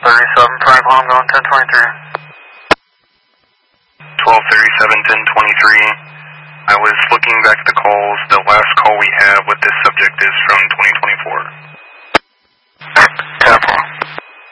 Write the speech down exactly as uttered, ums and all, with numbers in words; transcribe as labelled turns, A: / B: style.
A: thirty-seven five Long on ten twenty-three.
B: twelve thirty-seven ten twenty-three. I was looking back at the calls. The last call we have with this subject is